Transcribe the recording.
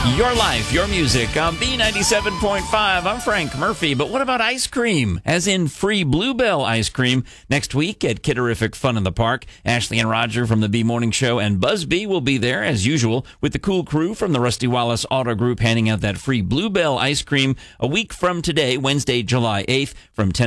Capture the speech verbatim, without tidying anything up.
Your life, your music on B ninety-seven point five. I'm Frank Murphy, but what about ice cream? As in free Bluebell ice cream. Next week at Kidderific Fun in the Park, Ashley and Roger from the B Morning Show and Buzz B will be there, as usual, with the cool crew from the Rusty Wallace Auto Group handing out that free Bluebell ice cream a week from today, Wednesday, July eighth, from ten